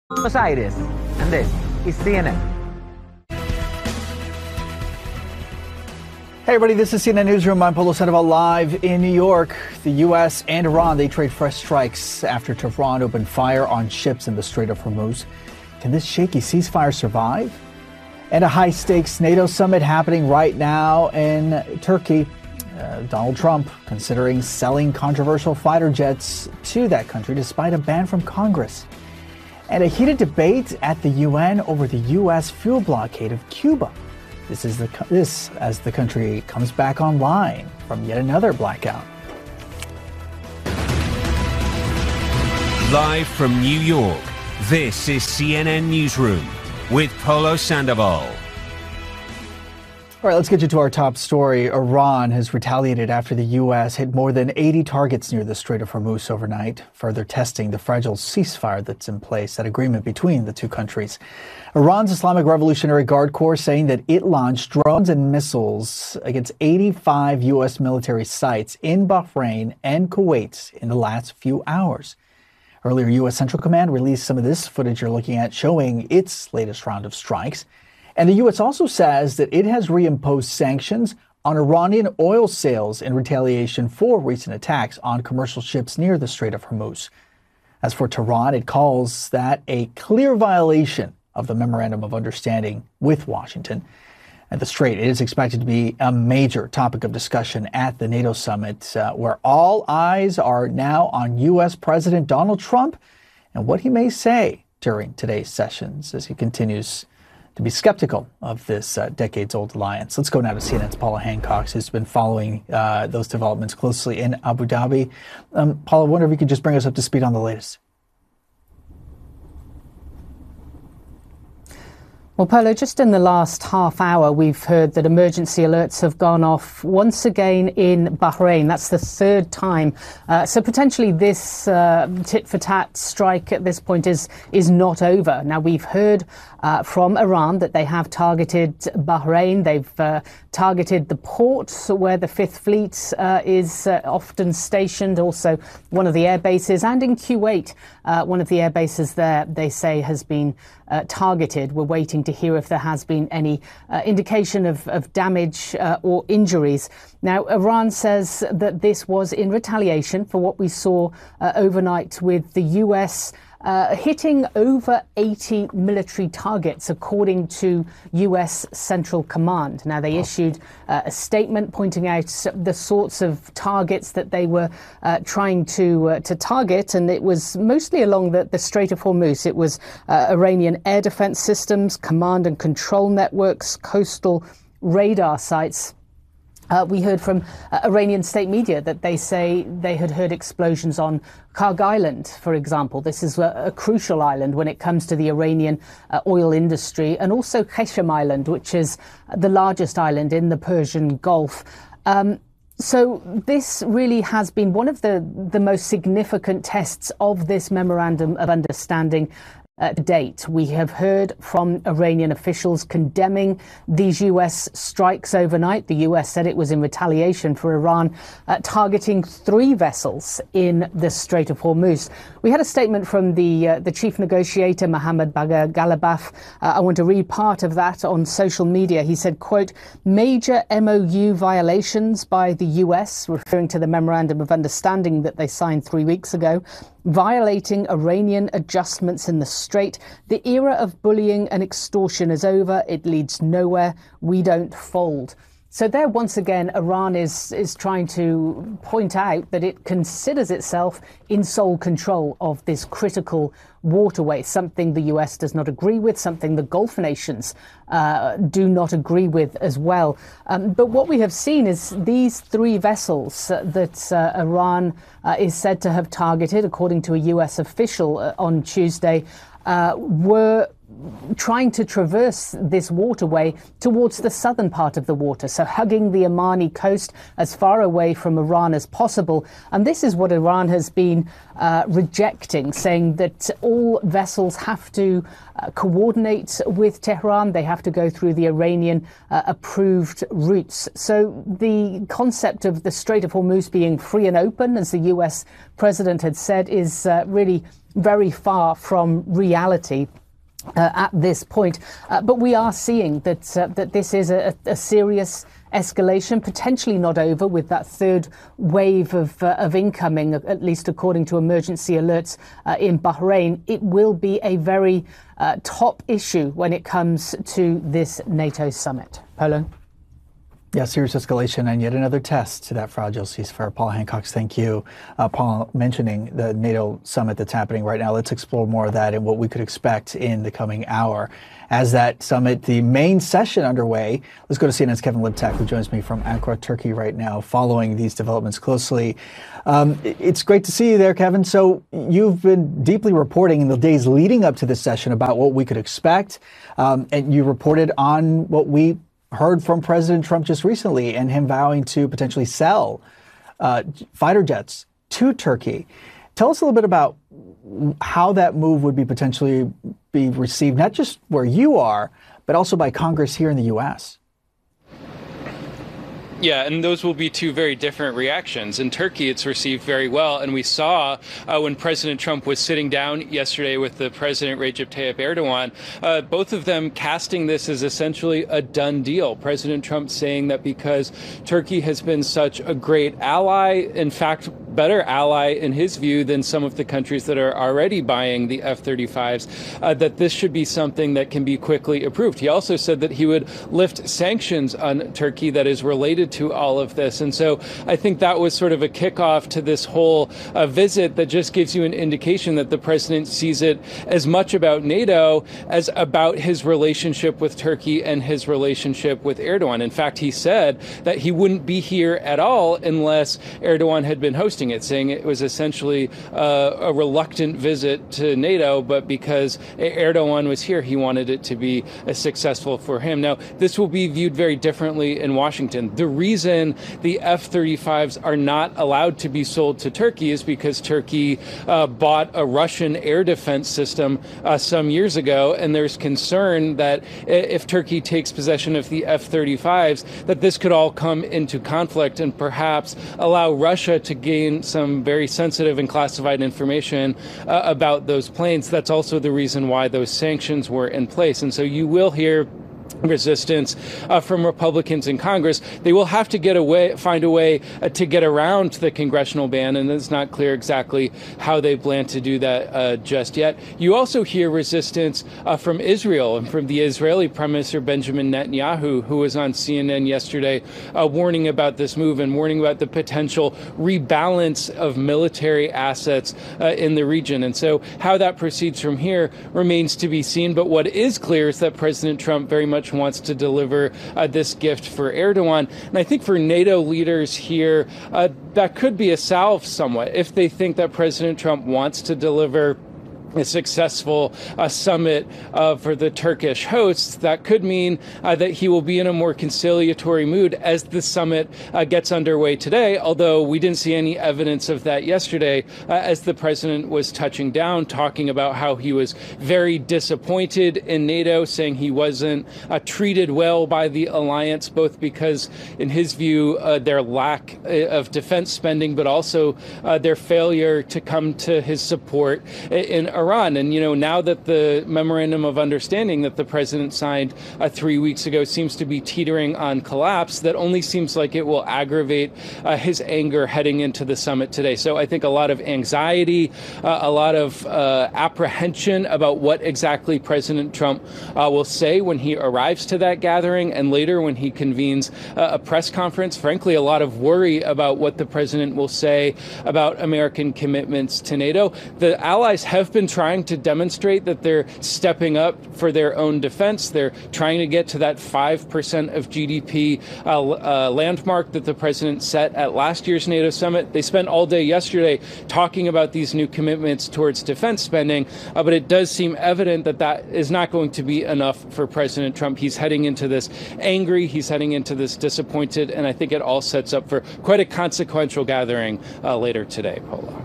Buenos Aires, and this is CNN. Hey everybody, this is CNN Newsroom. I'm Polo Sandoval live in New York. The U.S. and Iran, they trade fresh strikes after Tehran opened fire on ships in the Strait of Hormuz. Can this shaky ceasefire survive? And a high-stakes NATO summit happening right now in Turkey. Donald Trump considering selling controversial fighter jets to that country despite a ban from Congress. And a heated debate at the UN over the U.S. fuel blockade of Cuba. This as the country comes back online from yet another blackout. Live from New York, this is CNN Newsroom with Polo Sandoval. All right, let's get you to our top story. Iran has retaliated after the U.S. hit more than 80 targets near the Strait of Hormuz overnight, further testing the fragile ceasefire that's in place, that agreement between the two countries. Iran's Islamic Revolutionary Guard Corps saying that it launched drones and missiles against 85 U.S. military sites in Bahrain and Kuwait in the last few hours. Earlier, U.S. Central Command released some of this footage you're looking at showing its latest round of strikes. And the U.S. also says that it has reimposed sanctions on Iranian oil sales in retaliation for recent attacks on commercial ships near the Strait of Hormuz. As for Tehran, it calls that a clear violation of the Memorandum of Understanding with Washington. And the Strait is expected to be a major topic of discussion at the NATO summit, where all eyes are now on U.S. President Donald Trump and what he may say during today's sessions as he continues to be skeptical of this decades-old alliance. Let's go now to CNN's Paula Hancock, who's been following those developments closely in Abu Dhabi. Paula, I wonder if you could just bring us up to speed on the latest. Well, Polo, just in the last half hour, we've heard that emergency alerts have gone off once again in Bahrain. That's the third time. So potentially this tit-for-tat strike at this point is not over. Now, we've heard from Iran that they have targeted Bahrain. They've targeted the port where the Fifth Fleet is often stationed, also one of the air bases, and in Kuwait, one of the air bases there, they say, has been targeted. We're waiting to hear if there has been any indication of damage or injuries. Now, Iran says that this was in retaliation for what we saw overnight with the US hitting over 80 military targets, according to U.S. Central Command. Now, they issued a statement pointing out the sorts of targets that they were trying to target, and it was mostly along the Strait of Hormuz. It was Iranian air defense systems, command and control networks, coastal radar sites. We heard from Iranian state media that they say they had heard explosions on Karg Island, for example. This is a crucial island when it comes to the Iranian oil industry, and also Qeshm Island, which is the largest island in the Persian Gulf. So this really has been one of the most significant tests of this Memorandum of Understanding to date. We have heard from Iranian officials condemning these U.S. strikes overnight. The U.S. said it was in retaliation for Iran targeting 3 vessels in the Strait of Hormuz. We had a statement from the chief negotiator, Mohammad Bagher Ghalibaf. I want to read part of that on social media. He said, quote, "Major MOU violations by the U.S., referring to the Memorandum of Understanding that they signed 3 weeks ago, violating Iranian adjustments in the Strait. The era of bullying and extortion is over. It leads nowhere. We don't fold." So there, once again, Iran is trying to point out that it considers itself in sole control of this critical waterway, something the US does not agree with, something the Gulf nations do not agree with as well. But what we have seen is these 3 vessels that Iran is said to have targeted, according to a US official on Tuesday, were trying to traverse this waterway towards the southern part of the water, so hugging the Omani coast as far away from Iran as possible. And this is what Iran has been rejecting, saying that all vessels have to coordinate with Tehran. They have to go through the Iranian approved routes. So the concept of the Strait of Hormuz being free and open, as the US president had said, is really very far from reality at this point. But we are seeing that this is a serious escalation, potentially not over with that third wave of incoming, at least according to emergency alerts in Bahrain. It will be a very top issue when it comes to this NATO summit. Polo? Yeah, serious escalation and yet another test to that fragile ceasefire. Paul Hancock, thank you. Paul, mentioning the NATO summit that's happening right now, let's explore more of that and what we could expect in the coming hour. As that summit, the main session underway, let's go to CNN's Kevin Liptak, who joins me from Ankara, Turkey right now, following these developments closely. It's great to see you there, Kevin. So you've been deeply reporting in the days leading up to this session about what we could expect, and you reported on what we heard from President Trump just recently and him vowing to potentially sell fighter jets to Turkey. Tell us a little bit about how that move would be potentially be received, not just where you are, but also by Congress here in the U.S. Yeah, and those will be two very different reactions. In Turkey, it's received very well. And we saw when President Trump was sitting down yesterday with the President Recep Tayyip Erdogan, both of them casting this as essentially a done deal. President Trump saying that because Turkey has been such a great ally, in fact, better ally in his view than some of the countries that are already buying the F-35s, that this should be something that can be quickly approved. He also said that he would lift sanctions on Turkey that is related to all of this. And so I think that was sort of a kickoff to this whole visit that just gives you an indication that the president sees it as much about NATO as about his relationship with Turkey and his relationship with Erdogan. In fact, he said that he wouldn't be here at all unless Erdogan had been hosting it, saying it was essentially a reluctant visit to NATO, but because Erdogan was here, he wanted it to be successful for him. Now, this will be viewed very differently in Washington. The reason the F-35s are not allowed to be sold to Turkey is because Turkey bought a Russian air defense system some years ago, and there's concern that if Turkey takes possession of the F-35s, that this could all come into conflict and perhaps allow Russia to gain some very sensitive and classified information about those planes. That's also the reason why those sanctions were in place. And so you will hear resistance from Republicans in Congress. They will have to find a way to get around the congressional ban, and it's not clear exactly how they plan to do that just yet. You also hear resistance from Israel and from the Israeli Prime Minister Benjamin Netanyahu, who was on CNN yesterday warning about this move and warning about the potential rebalance of military assets in the region. And so how that proceeds from here remains to be seen. But what is clear is that President Trump very much wants to deliver this gift for Erdogan. And I think for NATO leaders here, that could be a salve somewhat. If they think that President Trump wants to deliver a successful summit for the Turkish hosts, that could mean that he will be in a more conciliatory mood as the summit gets underway today, although we didn't see any evidence of that yesterday as the president was touching down, talking about how he was very disappointed in NATO, saying he wasn't treated well by the alliance, both because, in his view, their lack of defense spending, but also their failure to come to his support in Iran. And, you know, now that the memorandum of understanding that the president signed 3 weeks ago seems to be teetering on collapse, that only seems like it will aggravate his anger heading into the summit today. So I think a lot of anxiety, a lot of apprehension about what exactly President Trump will say when he arrives to that gathering and later when he convenes a press conference. Frankly, a lot of worry about what the president will say about American commitments to NATO. The allies have been trying to demonstrate that they're stepping up for their own defense. They're trying to get to that 5% of GDP landmark that the president set at last year's NATO summit. They spent all day yesterday talking about these new commitments towards defense spending, but it does seem evident that that is not going to be enough for President Trump. He's heading into this angry, he's heading into this disappointed, and I think it all sets up for quite a consequential gathering later today, Paula.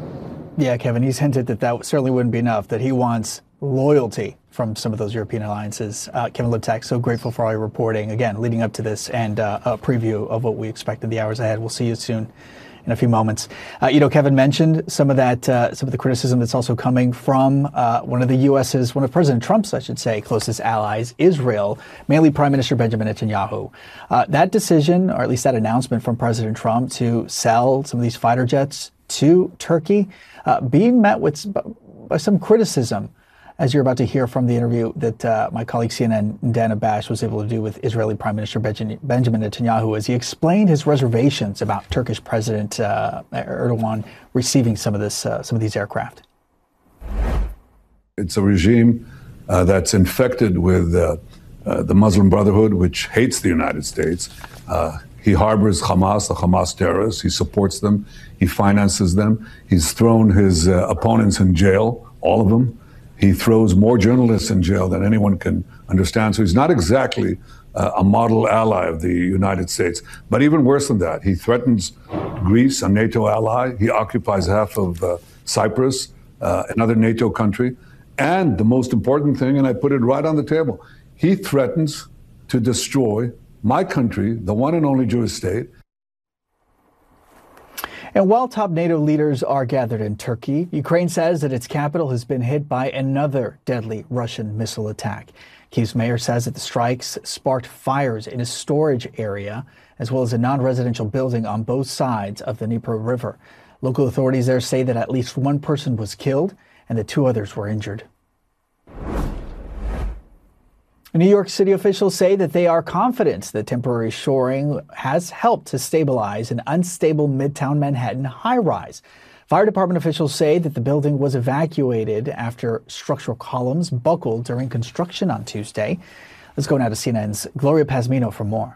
Yeah, Kevin, he's hinted that that certainly wouldn't be enough, that he wants loyalty from some of those European alliances. Kevin Liptak, so grateful for all your reporting, again, leading up to this, and a preview of what we expect in the hours ahead. We'll see you soon in a few moments. Kevin mentioned some of the criticism that's also coming from one of President Trump's, closest allies, Israel, mainly Prime Minister Benjamin Netanyahu. That decision, or at least that announcement from President Trump to sell some of these fighter jets to Turkey, being met by some criticism, as you're about to hear from the interview that my colleague CNN Dana Bash was able to do with Israeli Prime Minister Benjamin Netanyahu, as he explained his reservations about Turkish President Erdogan receiving some of these aircraft. It's a regime that's infected with the Muslim Brotherhood, which hates the United States. He harbors Hamas, the Hamas terrorists. He supports them. He finances them. He's thrown his opponents in jail, all of them. He throws more journalists in jail than anyone can understand. So he's not exactly a model ally of the United States. But even worse than that, he threatens Greece, a NATO ally. He occupies half of Cyprus, another NATO country. And the most important thing, and I put it right on the table, he threatens to destroy my country, the one and only Jewish state. And while top NATO leaders are gathered in Turkey, Ukraine says that its capital has been hit by another deadly Russian missile attack. Kyiv's mayor says that the strikes sparked fires in a storage area, as well as a non-residential building on both sides of the Dnieper River. Local authorities there say that at least one person was killed and that 2 others were injured. New York City officials say that they are confident that temporary shoring has helped to stabilize an unstable Midtown Manhattan high-rise. Fire department officials say that the building was evacuated after structural columns buckled during construction on Tuesday. Let's go now to CNN's Gloria Pazmino for more.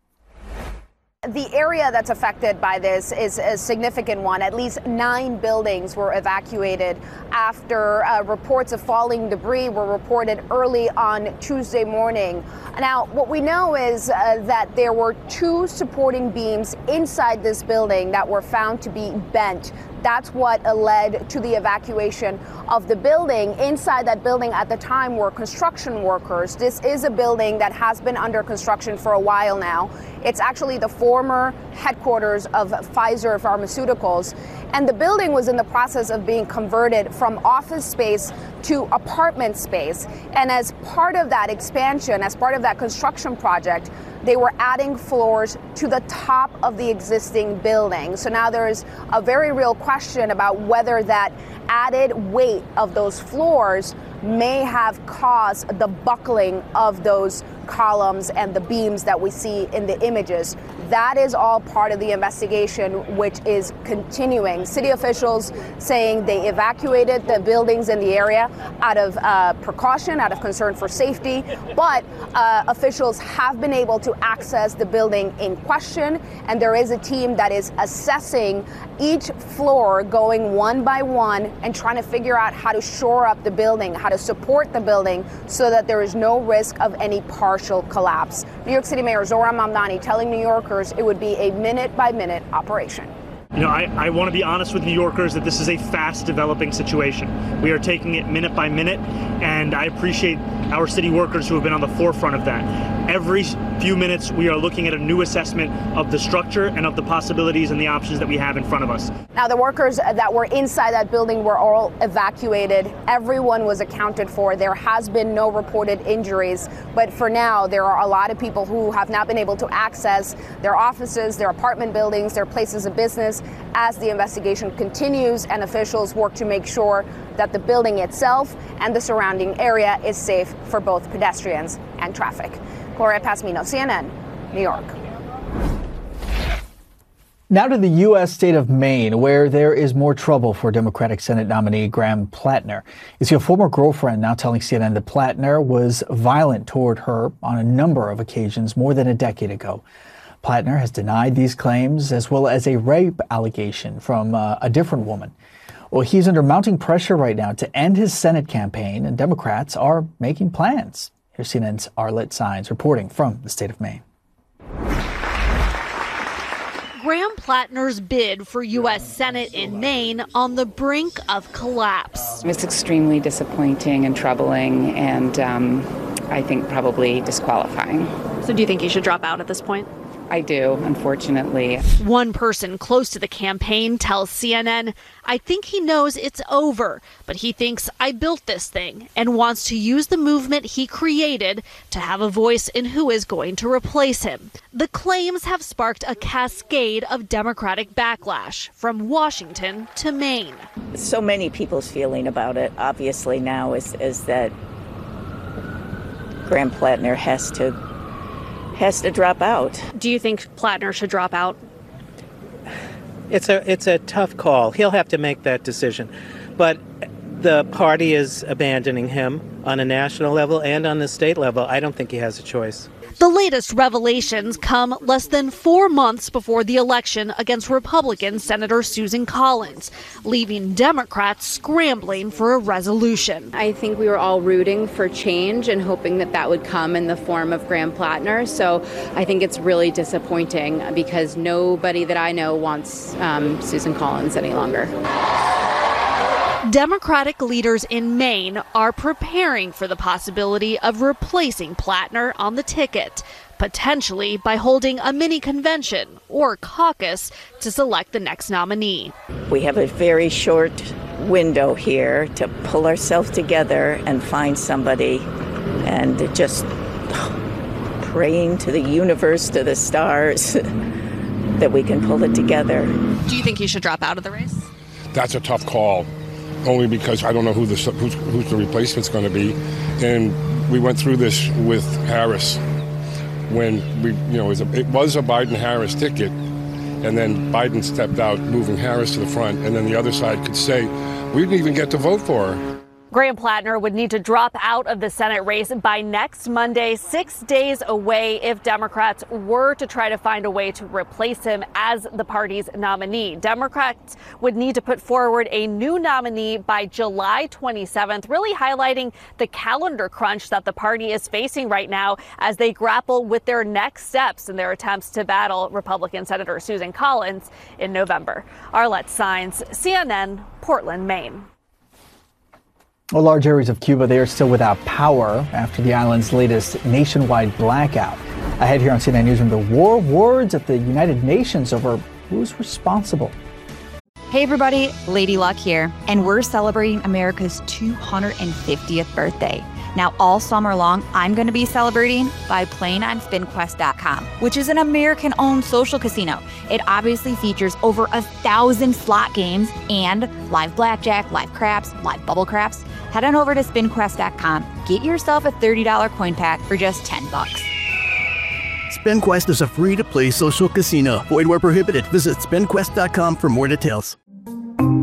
The area that's affected by this is a significant one. At least 9 buildings were evacuated after reports of falling debris were reported early on Tuesday morning. Now, what we know is that there were 2 supporting beams inside this building that were found to be bent. That's what led to the evacuation of the building. Inside that building at the time were construction workers. This is a building that has been under construction for a while now. It's actually the former headquarters of Pfizer Pharmaceuticals. And the building was in the process of being converted from office space to apartment space. And as part of that expansion, as part of that construction project, they were adding floors to the top of the existing building. So now there is a very real question about whether that added weight of those floors may have caused the buckling of those columns and the beams that we see in the images. That is all part of the investigation, which is continuing. City officials saying they evacuated the buildings in the area out of precaution, out of concern for safety, but officials have been able to access the building in question, and there is a team that is assessing each floor, going one by one and trying to figure out how to shore up the building, how to support the building so that there is no risk of any partial collapse. New York City Mayor Zohran Mamdani telling New Yorkers it would be a minute-by-minute operation. You know, I want to be honest with New Yorkers that this is a fast developing situation. We are taking it minute by minute, and I appreciate our city workers who have been on the forefront of that. Every few minutes, we are looking at a new assessment of the structure and of the possibilities and the options that we have in front of us. Now, the workers that were inside that building were all evacuated. Everyone was accounted for. There has been no reported injuries, but for now, there are a lot of people who have not been able to access their offices, their apartment buildings, their places of business as the investigation continues and officials work to make sure that the building itself and the surrounding area is safe for both pedestrians and traffic. Gloria Pazmino, CNN, New York. Now to the U.S. state of Maine, where there is more trouble for Democratic Senate nominee Graham Plattner. You see, a former girlfriend now telling CNN that Plattner was violent toward her on a number of occasions more than a decade ago. Plattner has denied these claims, as well as a rape allegation from a different woman. Well, he's under mounting pressure right now to end his Senate campaign, and Democrats are making plans. Here's CNN's Arlette Saenz reporting from the state of Maine. Graham Plattner's bid for U.S. Senate in Maine on the brink of collapse. It's extremely disappointing and troubling, and I think probably disqualifying. So do you think he should drop out at this point? I do, unfortunately. One person close to the campaign tells CNN, "I think he knows it's over, but he thinks I built this thing and wants to use the movement he created to have a voice in who is going to replace him." The claims have sparked a cascade of Democratic backlash from Washington to Maine. So many people's feeling about it, obviously, now is that Graham Plattner has to drop out. Do you think Plattner should drop out? It's a tough call. He'll have to make that decision. But the party is abandoning him on a national level and on the state level. I don't think he has a choice. The latest revelations come less than 4 months before the election against Republican Senator Susan Collins, leaving Democrats scrambling for a resolution. I think we were all rooting for change and hoping that that would come in the form of Graham Plattner. So I think it's really disappointing because nobody that I know wants Susan Collins any longer. Democratic leaders in Maine are preparing for the possibility of replacing Plattner on the ticket, potentially by holding a mini convention or caucus to select the next nominee. We have a very short window here to pull ourselves together and find somebody, and just praying to the universe, to the stars, that we can pull it together. Do you think he should drop out of the race? That's a tough call. Only because I don't know who's the replacement's going to be, and we went through this with Harris when it was a Biden-Harris ticket, and then Biden stepped out, moving Harris to the front, and then the other side could say, we didn't even get to vote for her. Graham Plattner would need to drop out of the Senate race by next Monday, 6 days away, if Democrats were to try to find a way to replace him as the party's nominee. Democrats would need to put forward a new nominee by July 27th, really highlighting the calendar crunch that the party is facing right now as they grapple with their next steps in their attempts to battle Republican Senator Susan Collins in November. Arlette Saenz, CNN, Portland, Maine. Well, large areas of Cuba, they are still without power after the island's latest nationwide blackout. Ahead here on CNN Newsroom, the war words at the United Nations over who's responsible. Hey everybody, Lady Luck here, and we're celebrating America's 250th birthday. Now, all summer long, I'm going to be celebrating by playing on SpinQuest.com, which is an American-owned social casino. It obviously features over 1,000 slot games and live blackjack, live craps, live bubble craps. Head on over to SpinQuest.com. Get yourself a $30 coin pack for just $10. SpinQuest is a free-to-play social casino. Void where prohibited. Visit SpinQuest.com for more details.